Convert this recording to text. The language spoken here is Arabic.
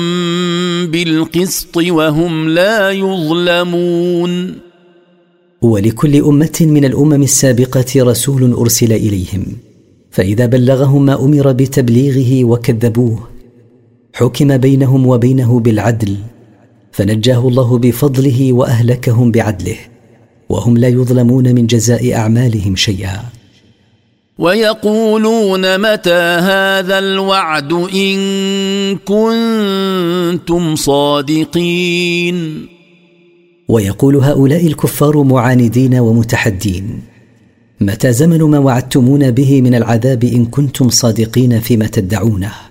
بالقسط وهم لا يظلمون. ولكل أمة من الأمم السابقة رسول أرسل إليهم، فإذا بلغهم ما أمر بتبليغه وكذبوه حكم بينهم وبينه بالعدل، فنجاه الله بفضله وأهلكهم بعدله، وهم لا يظلمون من جزاء أعمالهم شيئا. ويقولون متى هذا الوعد إن كنتم صادقين. ويقول هؤلاء الكفار معاندين ومتحدين: متى زمن ما وعدتمون به من العذاب إن كنتم صادقين فيما تدعونه؟